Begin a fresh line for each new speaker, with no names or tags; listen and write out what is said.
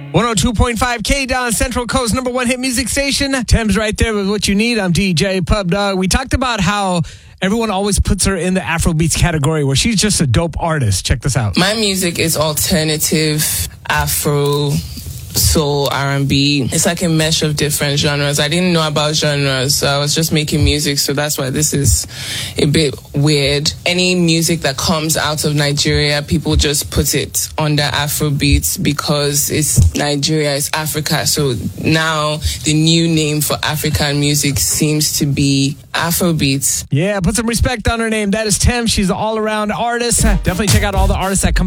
102.5 K-Don, Central Coast #1 hit music station. Thames right there with what you need. I'm DJ Pub Dog. We talked about how everyone always puts her in the Afrobeats category where she's just a dope artist. Check this out.
My music is alternative, Afro, soul, R&B. It's like a mesh of different genres. I didn't know about genres, so I was just making music, so that's why this is a bit weird. Any music that comes out of Nigeria, people just put it under Afrobeats because it's Nigeria, it's Africa. So now the new name for African music seems to be Afrobeats.
Yeah, put some respect on her name. That is Thames. She's an all-around artist. Definitely check out all the artists that come